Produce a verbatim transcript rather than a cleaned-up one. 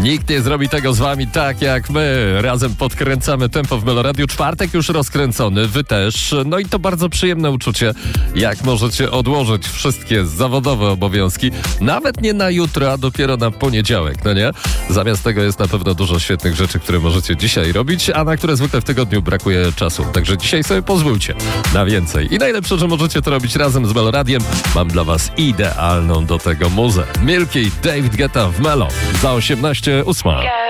Nikt nie zrobi tego z wami tak jak my. Razem podkręcamy tempo w Meloradiu. Czwartek już rozkręcony, wy też. No i to bardzo przyjemne uczucie, jak możecie odłożyć wszystkie zawodowe obowiązki. Nawet nie na jutro, a dopiero na poniedziałek, no nie? Zamiast tego jest na pewno dużo świetnych rzeczy, które możecie dzisiaj robić, a na które zwykle w tygodniu brakuje czasu. Także dzisiaj sobie pozwólcie na więcej. I najlepsze, że możecie to robić razem z Meloradiem. Mam dla was idealną do tego muzę. Milky, David Guetta w Melo. Za osiemnaście ósma.